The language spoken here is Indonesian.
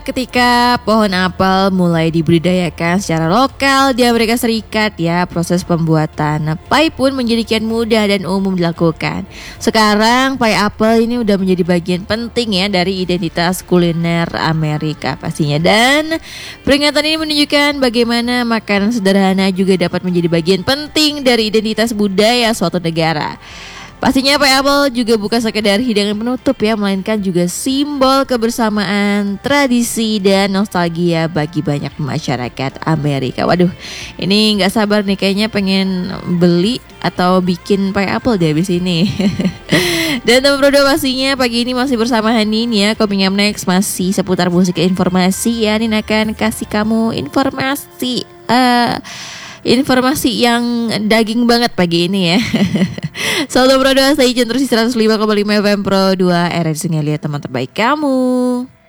Ketika pohon apel mulai dibudidayakan secara lokal di Amerika Serikat ya, proses pembuatan pai pun menjadi kian mudah dan umum dilakukan. Sekarang pai apel ini udah menjadi bagian penting ya dari identitas kuliner Amerika pastinya. Dan peringatan ini menunjukkan bagaimana makanan sederhana juga dapat menjadi bagian penting dari identitas budaya suatu negara. Pastinya pai apel juga bukan sekedar hidangan penutup ya, melainkan juga simbol kebersamaan, tradisi, dan nostalgia bagi banyak masyarakat Amerika. Waduh, ini nggak sabar nih, kayaknya pengen beli atau bikin pai apel deh abis ini. Dan teman Prodo pastinya pagi ini masih bersama Hanin ya. Coming up next masih seputar musik informasi ya. Hanin akan kasih kamu informasi yang daging banget pagi ini ya. Selalu Pro 2 stay tune terus di 105,5 FM Pro 2 RRI Singalia, teman terbaik kamu.